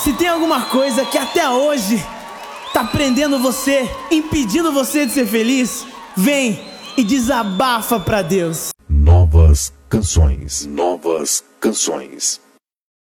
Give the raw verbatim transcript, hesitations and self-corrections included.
Se tem alguma coisa que até hoje tá prendendo você, impedindo você de ser feliz, vem e desabafa pra Deus. Novas canções. Novas canções.